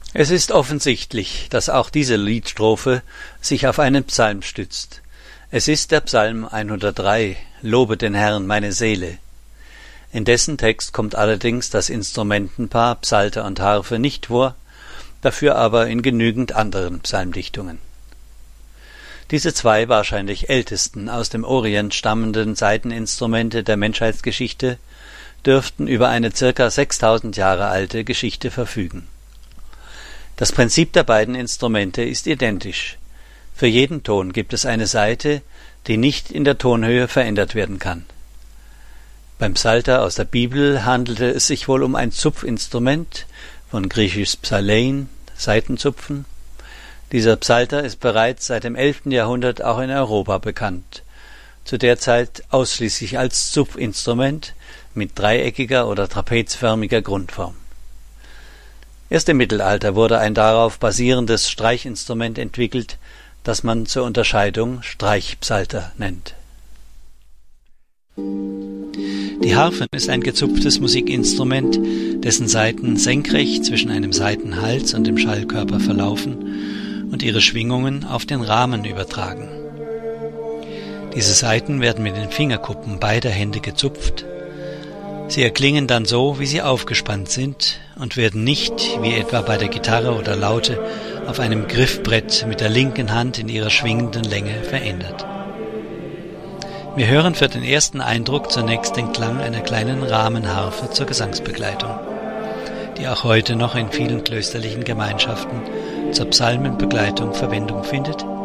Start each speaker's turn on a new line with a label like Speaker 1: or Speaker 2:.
Speaker 1: Es ist offensichtlich, dass auch diese Liedstrophe sich auf einen Psalm stützt. Es ist der Psalm 103, Lobe den Herrn, meine Seele. In dessen Text kommt allerdings das Instrumentenpaar Psalter und Harfe nicht vor, dafür aber in genügend anderen Psalmdichtungen. Diese zwei wahrscheinlich ältesten aus dem Orient stammenden Saiteninstrumente der Menschheitsgeschichte dürften über eine ca. 6000 Jahre alte Geschichte verfügen. Das Prinzip der beiden Instrumente ist identisch. Für jeden Ton gibt es eine Saite, die nicht in der Tonhöhe verändert werden kann. Beim Psalter aus der Bibel handelte es sich wohl um ein Zupfinstrument, von griechisch Psalein, Saitenzupfen. Dieser Psalter ist bereits seit dem 11. Jahrhundert auch in Europa bekannt, zu der Zeit ausschließlich als Zupfinstrument mit dreieckiger oder trapezförmiger Grundform. Erst im Mittelalter wurde ein darauf basierendes Streichinstrument entwickelt, das man zur Unterscheidung Streichpsalter nennt. Die Harfe ist ein gezupftes Musikinstrument, dessen Saiten senkrecht zwischen einem Saitenhals und dem Schallkörper verlaufen und ihre Schwingungen auf den Rahmen übertragen. Diese Saiten werden mit den Fingerkuppen beider Hände gezupft. Sie erklingen dann so, wie sie aufgespannt sind und werden nicht, wie etwa bei der Gitarre oder Laute, auf einem Griffbrett mit der linken Hand in ihrer schwingenden Länge verändert. Wir hören für den ersten Eindruck zunächst den Klang einer kleinen Rahmenharfe zur Gesangsbegleitung, die auch heute noch in vielen klösterlichen Gemeinschaften zur Psalmenbegleitung Verwendung findet